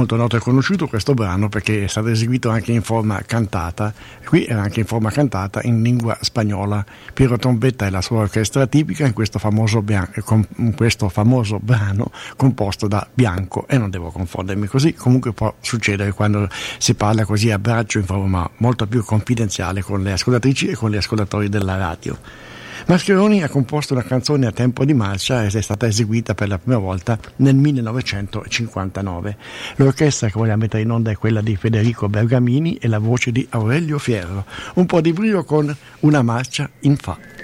molto noto e conosciuto questo brano perché è stato eseguito anche in forma cantata, qui era anche in forma cantata in lingua spagnola. Piero Trombetta e la sua orchestra tipica in questo famoso brano composto da Bianco, e non devo confondermi così, comunque può succedere quando si parla così a braccio in forma molto più confidenziale con le ascoltatrici e con gli ascoltatori della radio. Mascheroni ha composto una canzone a tempo di marcia ed è stata eseguita per la prima volta nel 1959. L'orchestra che vogliamo mettere in onda è quella di Federico Bergamini e la voce di Aurelio Fierro. Un po' di brio con Una marcia in fa.